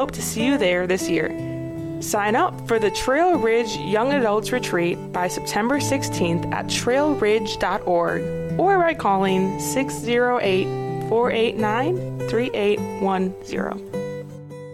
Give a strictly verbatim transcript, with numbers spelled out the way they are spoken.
Hope to see you there this year. Sign up for the Trail Ridge Young Adults Retreat by September sixteenth at trail ridge dot org or by calling six oh eight, four eight nine, three eight one zero.